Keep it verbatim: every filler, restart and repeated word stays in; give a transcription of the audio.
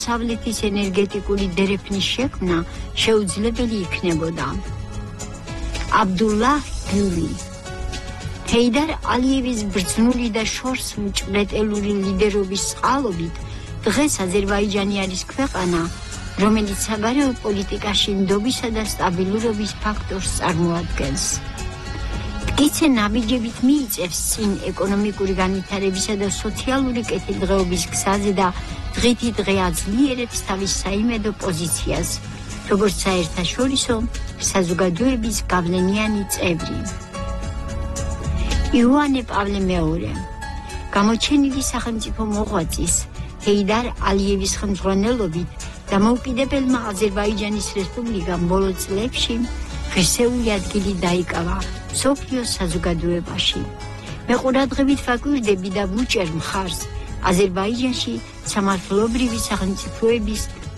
დასავლეთის ენერგეტიკული დერეფნის შექმნა შეუძლებელი იქნებოდა. აბდულლაჰ გიული ჰეიდარ ალიევის ბრძნული და შორს მჭვრეტელური ლიდერობის წყალობით დღეს აზერბაიჯანი არის ქვეყანა, რომელიც საგარეო პოლიტიკაში ნდობისა და სტაბილურობის ფაქტორს წარმოადგენს. მტკიცე ნაბიჯებით მიიწევს წინ ეკონომიკური განვითარებისა და სოციალური კეთილდღეობის გზაზე და დღითი დღე აძლიერებს თავის საიმედო პოზიციას, როგორც საერთაშორისო საზოგადოების გავლენიანი წევრი. იოანე პავლე მეორე გამოჩენილი სახელმწიფო მოღვაწის ჰეიდარ ალიევის ხელმძღვანელობით დამოუკიდებელმა აზერბაიჯანის რესპუბლიკამ ბოლო წლებში ღირსეული ადგილი დაიკავა მსოფლიოს საზოგადოებაში. მე ყურადღებით ვაკვირდები და ვუჭერ მხარს აზერბაიჯანში სამართლობრივი სახელმწიფოების